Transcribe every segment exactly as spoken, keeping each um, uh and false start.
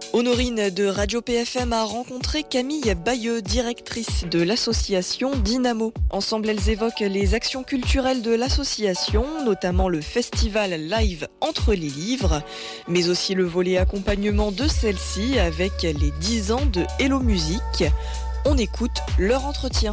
Honorine de Radio P F M a rencontré Camille Bayeux, directrice de l'association Dynamo. Ensemble, elles évoquent les actions culturelles de l'association, notamment le festival live Entre les livres, mais aussi le volet accompagnement de celle-ci avec les dix ans de Hello Musique. On écoute leur entretien.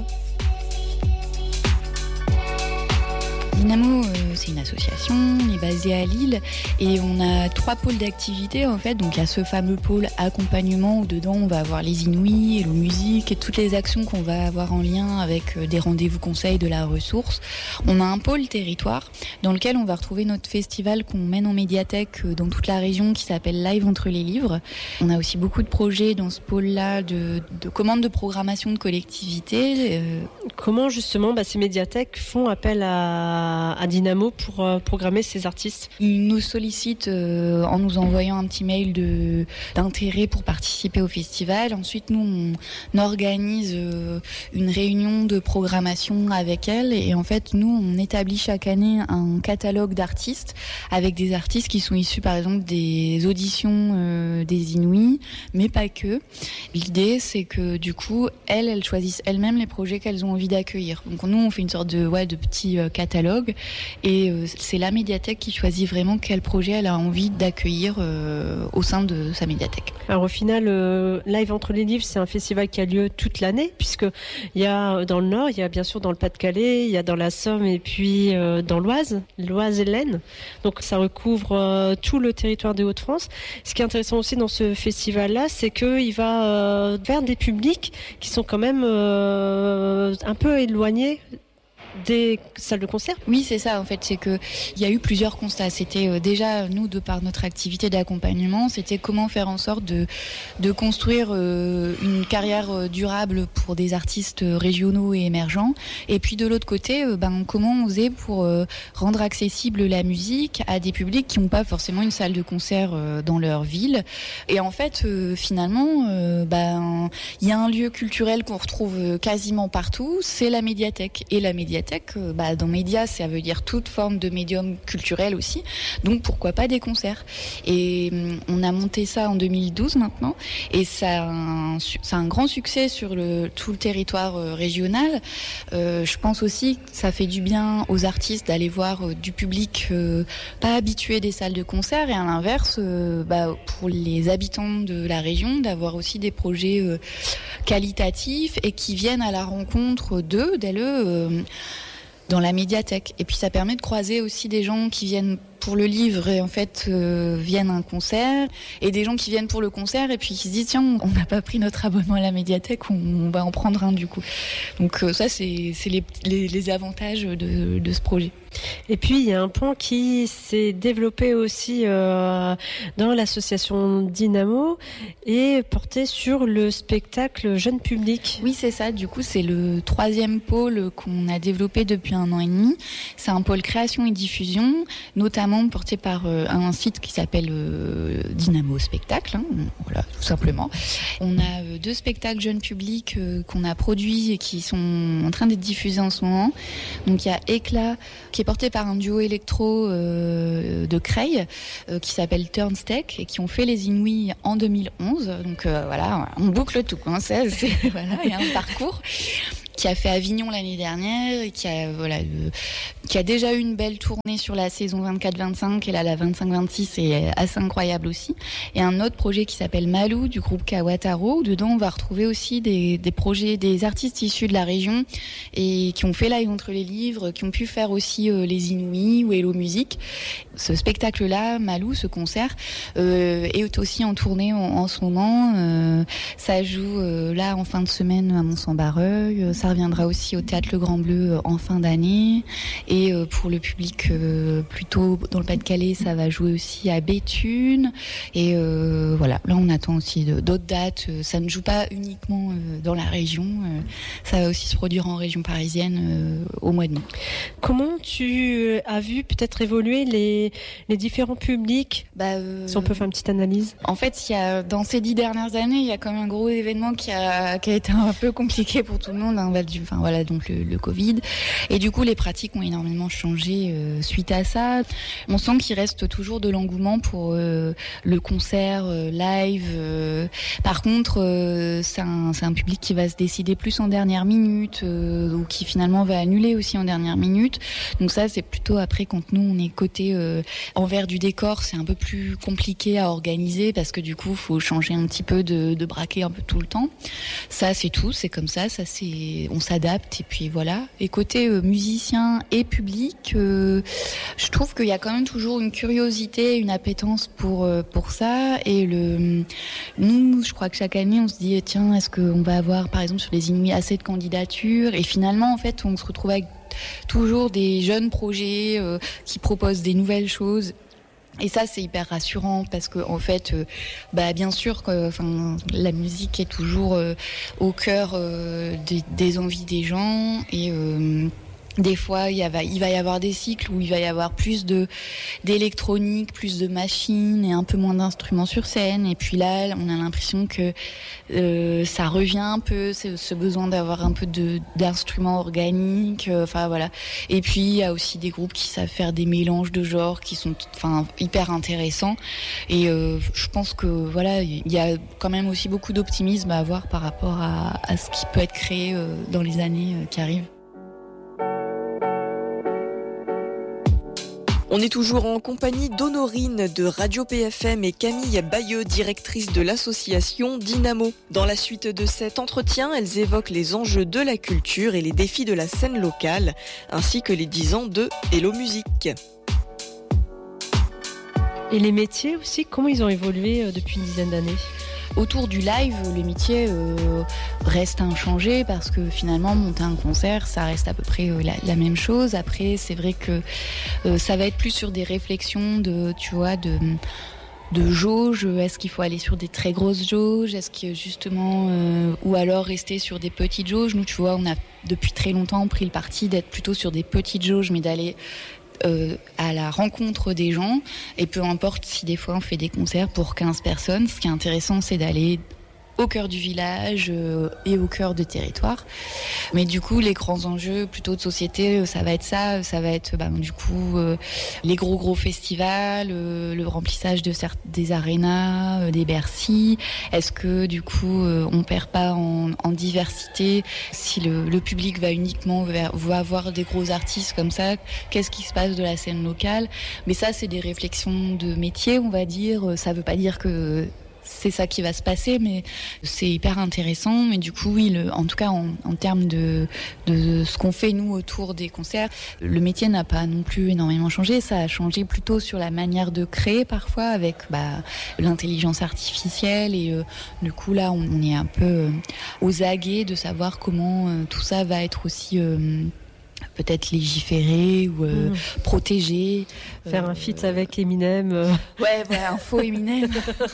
Dynamo, euh, c'est une association, on est basé à Lille et on a trois pôles d'activité en fait. Donc il y a ce fameux pôle accompagnement où dedans on va avoir les Inouïs, Hello Musique et toutes les actions qu'on va avoir en lien avec des rendez-vous conseils, de la ressource. On a un pôle territoire dans lequel on va retrouver notre festival qu'on mène en médiathèque dans toute la région qui s'appelle Live Entre les livres. On a aussi beaucoup de projets dans ce pôle-là de, de commandes de programmation de collectivités. Euh... Comment justement bah, ces médiathèques font appel à à Dynamo pour euh, programmer ces artistes? Ils nous sollicitent euh, en nous envoyant un petit mail de, d'intérêt pour participer au festival. Ensuite, nous, on organise euh, une réunion de programmation avec elles. Et en fait, nous, on établit chaque année un catalogue d'artistes avec des artistes qui sont issus, par exemple, des auditions euh, des Inouïs, mais pas que. L'idée, c'est que du coup, elles, elles choisissent elles-mêmes les projets qu'elles ont envie d'accueillir. Donc nous, on fait une sorte de, ouais, de petit euh, catalogue. Et euh, c'est la médiathèque qui choisit vraiment quel projet elle a envie d'accueillir euh, au sein de sa médiathèque. Alors au final, euh, Live Entre les livres, c'est un festival qui a lieu toute l'année, puisqu'il y a dans le Nord, il y a bien sûr dans le Pas-de-Calais, il y a dans la Somme et puis euh, dans l'Oise, l'Oise et l'Aisne. Donc ça recouvre euh, tout le territoire des Hauts-de-France. Ce qui est intéressant aussi dans ce festival-là, c'est qu'il va euh, vers des publics qui sont quand même euh, un peu éloignés des salles de concert. Oui, c'est ça en fait, c'est que il y a eu plusieurs constats. C'était euh, déjà nous, de par notre activité d'accompagnement, c'était comment faire en sorte de de construire euh, une carrière euh, durable pour des artistes régionaux et émergents. Et puis de l'autre côté, euh, ben comment on faisait pour euh, rendre accessible la musique à des publics qui n'ont pas forcément une salle de concert euh, dans leur ville. Et en fait, euh, finalement, euh, ben il y a un lieu culturel qu'on retrouve quasiment partout, c'est la médiathèque. Et la médiathèque, bah, dans médias, ça veut dire toute forme de médium culturel aussi. Donc pourquoi pas des concerts. Et on a monté ça en deux mille douze maintenant, et ça a un, ça a un grand succès sur le, tout le territoire euh, régional. Euh, je pense aussi que ça fait du bien aux artistes d'aller voir euh, du public euh, pas habitué des salles de concert, et à l'inverse, euh, bah, pour les habitants de la région, d'avoir aussi des projets euh, qualitatifs et qui viennent à la rencontre d'eux, d'elles, euh, dans la médiathèque. Et puis ça permet de croiser aussi des gens qui viennent pour le livre et en fait euh, viennent à un concert, et des gens qui viennent pour le concert et puis qui se disent tiens, on n'a pas pris notre abonnement à la médiathèque, on, on va en prendre un du coup. Donc euh, ça c'est, c'est les, les, les avantages de, de ce projet. Et puis il y a un point qui s'est développé aussi euh, dans l'association Dynamo et porté sur le spectacle jeune public. Oui, c'est ça, du coup c'est le troisième pôle qu'on a développé depuis un an et demi. C'est un pôle création et diffusion, notamment porté par euh, un site qui s'appelle euh, Dynamo Spectacle, hein, voilà, tout simplement. On a euh, deux spectacles jeunes publics euh, qu'on a produits et qui sont en train d'être diffusés en ce moment. Donc il y a Éclat, qui est porté par un duo électro euh, de Creil, euh, qui s'appelle Turnstech, et qui ont fait les Inouïs en deux mille onze. Donc euh, voilà, on boucle tout, hein, c'est, c'est, voilà, il y a un parcours. Qui a fait Avignon l'année dernière et qui a voilà euh, qui a déjà eu une belle tournée sur la saison vingt-quatre vingt-cinq, et là la vingt-cinq vingt-six est assez incroyable aussi. Et un autre projet qui s'appelle Malou du groupe Kawataro, où dedans on va retrouver aussi des des projets, des artistes issus de la région et qui ont fait Live Entre les livres, qui ont pu faire aussi euh, les Inouïs ou Hello Musique. Ce spectacle-là, Malou, ce concert, euh, est aussi en tournée en, en ce moment. Euh, ça joue euh, là en fin de semaine à Mont-Saint-Barreuil. Ça reviendra aussi au Théâtre Le Grand Bleu en fin d'année. Et pour le public euh, plutôt dans le Pas-de-Calais, ça va jouer aussi à Béthune. Et euh, voilà, là on attend aussi d'autres dates. Ça ne joue pas uniquement euh, dans la région. Euh, ça va aussi se produire en région parisienne euh, au mois de mai. Comment tu as vu peut-être évoluer les, les différents publics, bah, euh, si on peut faire une petite analyse? En fait, il y a, dans ces dix dernières années, il y a quand même un gros événement qui a, qui a été un peu compliqué pour tout le monde, hein. carnaval du, enfin voilà, donc le, le Covid. Et du coup, les pratiques ont énormément changé euh, suite à ça. On sent qu'il reste toujours de l'engouement pour euh, le concert euh, live. Euh. Par contre, euh, c'est un, c'est un public qui va se décider plus en dernière minute euh, ou qui finalement va annuler aussi en dernière minute. Donc ça, c'est plutôt après quand nous on est côté euh, envers du décor, c'est un peu plus compliqué à organiser parce que du coup, faut changer un petit peu de, de braquet un peu tout le temps. Ça, c'est tout, c'est comme ça, ça c'est, on s'adapte et puis voilà. Et côté euh, musicien et public, euh, je trouve qu'il y a quand même toujours une curiosité, une appétence pour euh, pour ça. Et le, nous, je crois que chaque année, on se dit tiens, est-ce qu'on va avoir, par exemple, sur les Inuits assez de candidatures ? Et finalement, en fait, on se retrouve avec toujours des jeunes projets euh, qui proposent des nouvelles choses. Et ça, c'est hyper rassurant parce que en fait, euh, bah bien sûr, que, enfin, la musique est toujours euh, au cœur euh, des, des envies des gens et euh, des fois, il, y a, il va y avoir des cycles où il va y avoir plus de d'électronique, plus de machines et un peu moins d'instruments sur scène. Et puis là, on a l'impression que euh, ça revient un peu, c'est ce besoin d'avoir un peu de d'instruments organiques. Euh, enfin voilà. Et puis il y a aussi des groupes qui savent faire des mélanges de genres qui sont, enfin, hyper intéressants. Et euh, je pense que voilà, il y a quand même aussi beaucoup d'optimisme à avoir par rapport à, à ce qui peut être créé euh, dans les années euh, qui arrivent. On est toujours en compagnie d'Honorine de Radio P F M et Camille Bayeux, directrice de l'association Dynamo. Dans la suite de cet entretien, elles évoquent les enjeux de la culture et les défis de la scène locale, ainsi que les dix ans de Hello Musique. Et les métiers aussi, comment ils ont évolué depuis une dizaine d'années ? Autour du live, les métiers euh, restent inchangés parce que finalement, monter un concert, ça reste à peu près euh, la, la même chose. Après, c'est vrai que euh, ça va être plus sur des réflexions de, tu vois, de... de jauge, est-ce qu'il faut aller sur des très grosses jauges, est-ce que justement, euh, ou alors rester sur des petites jauges. Nous, tu vois, on a depuis très longtemps pris le parti d'être plutôt sur des petites jauges, mais d'aller Euh, à la rencontre des gens, et peu importe si des fois on fait des concerts pour quinze personnes, ce qui est intéressant, c'est d'aller au cœur du village euh, et au cœur de territoire. Mais du coup, les grands enjeux plutôt de société, ça va être ça, ça va être bah, du coup euh, les gros gros festivals, euh, le remplissage de certes des arénas, euh, des Bercy. Est-ce que du coup euh, on perd pas en, en diversité si le, le public va uniquement vers, va avoir des gros artistes comme ça? Qu'est-ce qui se passe de la scène locale? Mais ça, c'est des réflexions de métier, on va dire. Ça veut pas dire que c'est ça qui va se passer, mais c'est hyper intéressant. Mais du coup, oui, le, en tout cas, en, en termes de, de ce qu'on fait, nous, autour des concerts, le métier n'a pas non plus énormément changé. Ça a changé plutôt sur la manière de créer, parfois, avec bah, l'intelligence artificielle. Et euh, du coup, là, on, on est un peu euh, aux aguets de savoir comment euh, tout ça va être aussi... Euh, peut-être légiférer ou euh, mmh. protéger. Faire euh, un feat avec Eminem. Euh... Ouais, voilà, un faux Eminem.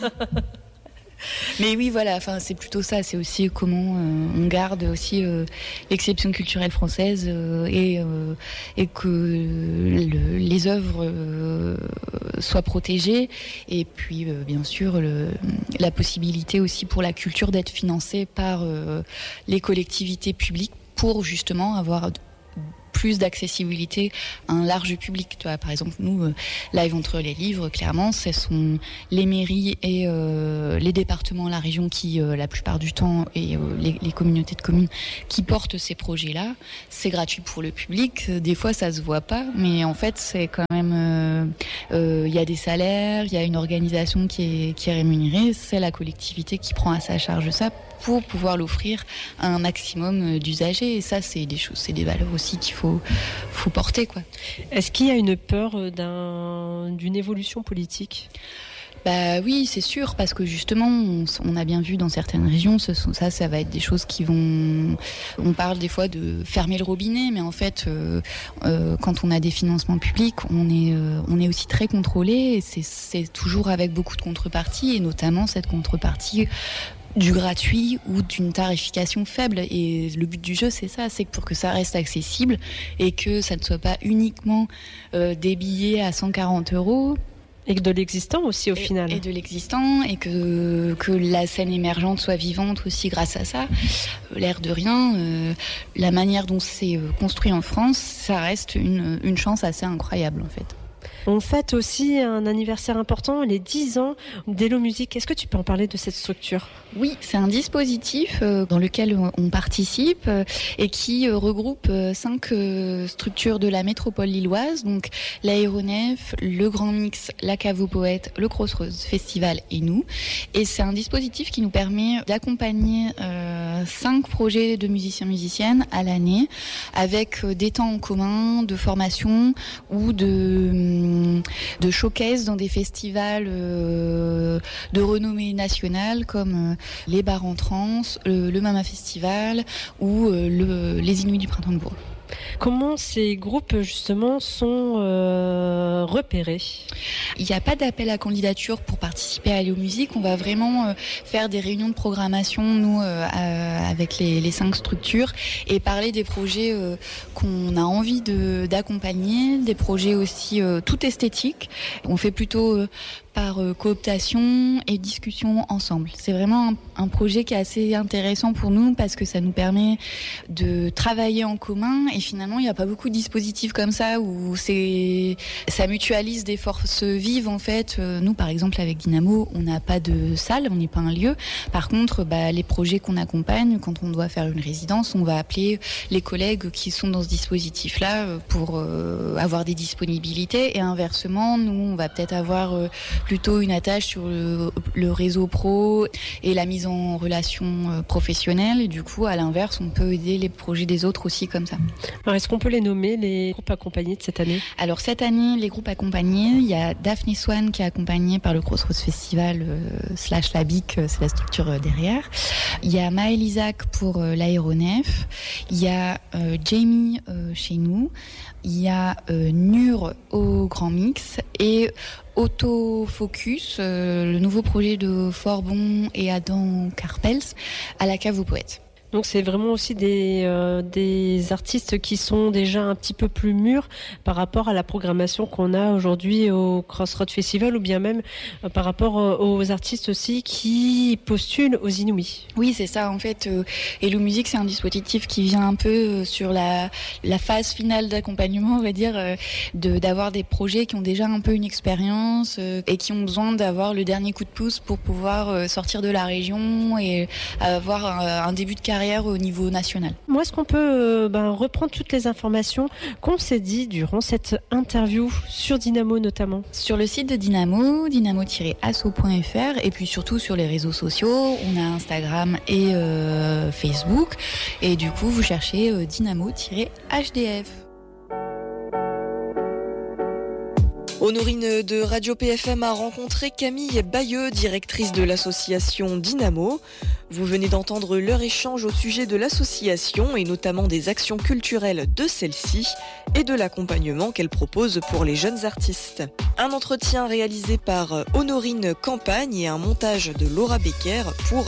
Mais oui, voilà, enfin, c'est plutôt ça. C'est aussi comment euh, on garde aussi euh, l'exception culturelle française euh, et, euh, et que le, les œuvres euh, soient protégées. Et puis, euh, bien sûr, le, la possibilité aussi pour la culture d'être financée par euh, les collectivités publiques pour justement avoir plus d'accessibilité à un large public. Tu vois, par exemple, nous, euh, Live entre les livres, clairement, ce sont les mairies et euh, les départements, la région qui, euh, la plupart du temps, et euh, les, les communautés de communes qui portent ces projets-là. C'est gratuit pour le public. Des fois, ça se voit pas, mais en fait, c'est quand même... Il euh, euh, y a des salaires, il y a une organisation qui est, qui est rémunérée. C'est la collectivité qui prend à sa charge ça pour pouvoir l'offrir à un maximum d'usagers. Et ça, c'est des choses, c'est des valeurs aussi qu'il faut, faut porter, quoi. Est-ce qu'il y a une peur d'un, d'une évolution politique ? Bah oui, c'est sûr, parce que justement, on, on a bien vu dans certaines régions, ce sont, ça, ça va être des choses qui vont... On parle des fois de fermer le robinet, mais en fait, euh, euh, quand on a des financements publics, on est, euh, on est aussi très contrôlé, et c'est, c'est toujours avec beaucoup de contreparties, et notamment cette contrepartie du gratuit ou d'une tarification faible. Et le but du jeu, c'est ça, c'est que pour que ça reste accessible et que ça ne soit pas uniquement euh, des billets à cent quarante euros, Et de l'existant aussi au et, final. Et de l'existant, et que, que la scène émergente soit vivante aussi grâce à ça. L'air de rien, euh, la manière dont c'est construit en France, ça reste une, une chance assez incroyable en fait. On fête aussi un anniversaire important, les dix ans d'Hello Music. Est-ce que tu peux en parler de cette structure ? Oui, c'est un dispositif euh, dans lequel on participe euh, et qui euh, regroupe euh, cinq euh, structures de la métropole lilloise, donc l'Aéronef, le Grand Mix, la Cave aux Poètes, le Crossroads Festival et nous. Et c'est un dispositif qui nous permet d'accompagner euh, cinq projets de musiciens-musiciennes à l'année avec euh, des temps en commun, de formation ou de de showcase dans des festivals euh, de renommée nationale comme euh, les Bars en Trance, le, le Mama Festival ou euh, le, les Inuits du Printemps de Bourg. Comment ces groupes justement sont euh, repérés ? Il n'y a pas d'appel à candidature pour participer à Hello Music. On va vraiment euh, faire des réunions de programmation, nous, euh, euh, avec les, les cinq structures, et parler des projets euh, qu'on a envie de, d'accompagner, des projets aussi euh, tout esthétiques. On fait plutôt euh, par euh, cooptation et discussion ensemble. C'est vraiment un, un projet qui est assez intéressant pour nous parce que ça nous permet de travailler en commun, et finalement il n'y a pas beaucoup de dispositifs comme ça où c'est, ça mutualise des forces vives en fait. Euh, nous par exemple avec Dynamo, on n'a pas de salle, on n'est pas un lieu. Par contre, bah, les projets qu'on accompagne, quand on doit faire une résidence, on va appeler les collègues qui sont dans ce dispositif-là pour euh, avoir des disponibilités, et inversement, nous on va peut-être avoir euh, plutôt une attache sur le, le réseau pro et la mise en relation professionnelle, et du coup à l'inverse on peut aider les projets des autres aussi comme ça. Alors est-ce qu'on peut les nommer, les groupes accompagnés de cette année ? Alors cette année, les groupes accompagnés, il y a Daphné Swan qui est accompagnée par le Crossroads Festival euh, slash la B I C, c'est la structure euh, derrière. Il y a Maël Isaac pour euh, l'Aéronef, il y a euh, Jamie euh, chez nous, il y a euh, Nur au Grand Mix et Autofocus, euh, le nouveau projet de Forbon et Adam Carpels à la Cave aux Poètes. Donc c'est vraiment aussi des, euh, des artistes qui sont déjà un petit peu plus mûrs par rapport à la programmation qu'on a aujourd'hui au Crossroads Festival, ou bien même euh, par rapport euh, aux artistes aussi qui postulent aux Inuits. Oui, c'est ça. En fait, euh, Hello Music, c'est un dispositif qui vient un peu euh, sur la, la phase finale d'accompagnement, on va dire, euh, de, d'avoir des projets qui ont déjà un peu une expérience euh, et qui ont besoin d'avoir le dernier coup de pouce pour pouvoir euh, sortir de la région et avoir un, un début de carrière au niveau national. Moi, est-ce qu'on peut euh, ben, reprendre toutes les informations qu'on s'est dit durant cette interview sur Dynamo notamment ? Sur le site de Dynamo, dynamo tiret asso point f r, et puis surtout sur les réseaux sociaux, on a Instagram et euh, Facebook, et du coup vous cherchez euh, dynamo tiret h d f. Honorine de Radio P F M a rencontré Camille Bayeux, directrice de l'association Dynamo. Vous venez d'entendre leur échange au sujet de l'association et notamment des actions culturelles de celle-ci et de l'accompagnement qu'elle propose pour les jeunes artistes. Un entretien réalisé par Honorine Campagne et un montage de Laura Becker pour